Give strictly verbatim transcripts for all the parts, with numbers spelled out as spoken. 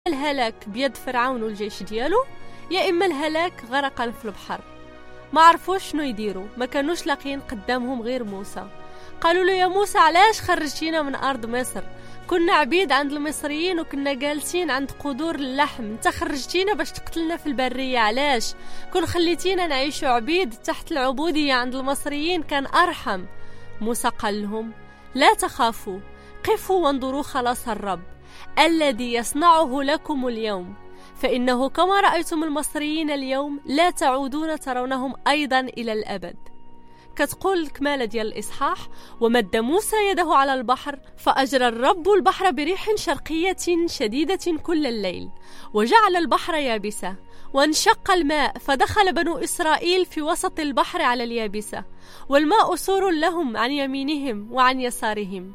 الهلاك بيد فرعون والجيش ديالو، يا إما الهلاك غرقا في البحر. ما عرفوش شنو يديروا، ما كانوش لاقين قدامهم غير موسى. قالوا له: يا موسى، علاش خرجتينا من أرض مصر؟ كنا عبيد عند المصريين وكنا جالسين عند قدور اللحم، انت خرجتينا باش تقتلنا في البرية، علاش؟ كون خليتينا نعيشوا عبيد تحت العبودية عند المصريين كان أرحم. موسى قال لهم: لا تخافوا، قفوا وانظروا خلاص الرب الذي يصنعه لكم اليوم، فإنه كما رأيتم المصريين اليوم لا تعودون ترونهم أيضا إلى الأبد. كتقول الكمالة ديال الإصحاح: ومد موسى يده على البحر فأجرى الرب البحر بريح شرقية شديدة كل الليل، وجعل البحر يابسة، وانشق الماء فدخل بنو إسرائيل في وسط البحر على اليابسة، والماء سور لهم عن يمينهم وعن يسارهم.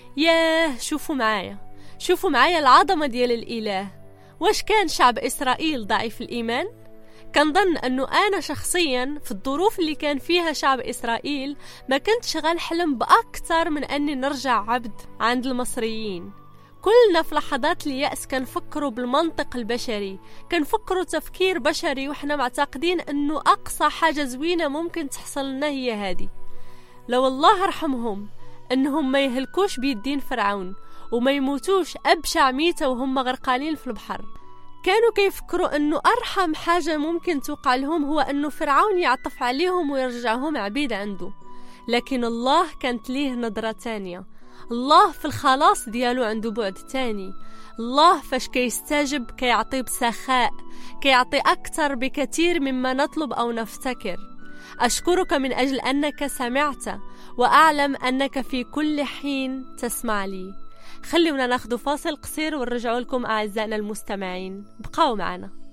ياه، شوفوا معايا شوفوا معايا العظمة ديال الإله. واش كان شعب إسرائيل ضعيف الإيمان؟ كنظن أنه أنا شخصيا في الظروف اللي كان فيها شعب إسرائيل ما كنتش غنحلم بأكثر من أني نرجع عبد عند المصريين. كلنا في لحظات اليأس كنفكروا بالمنطق البشري، كنفكروا تفكير بشري وإحنا معتقدين أنه أقصى حاجة زوينة ممكن تحصل لنا هي هذه. لو الله رحمهم أنهم ما يهلكوش بيدين فرعون وما يموتوش أبشع ميتة وهم غرقانين في البحر. كانوا كيفكروا أنه أرحم حاجة ممكن توقع لهم هو أنه فرعون يعطف عليهم ويرجعهم عبيد عنده. لكن الله كانت ليه نظرة تانية. الله في الخلاص ديالو عنده بعد تاني. الله فاش كيستجب كيعطي بسخاء، كيعطي أكثر بكثير مما نطلب أو نفتكر. أشكرك من أجل أنك سمعت، وأعلم أنك في كل حين تسمع لي. خلونا ناخذ فاصل قصير ونرجع لكم أعزائنا المستمعين، بقاو معنا.